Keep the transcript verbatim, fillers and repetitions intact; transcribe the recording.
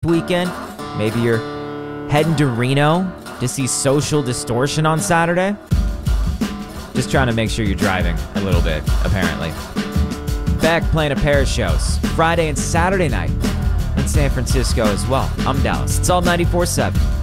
weekend. Maybe you're heading to Reno to see Social Distortion on Saturday. Just trying to make sure you're driving a little bit, apparently. Beck playing a pair of shows, Friday and Saturday night in San Francisco as well. I'm Dallas. It's all ninety-four seven.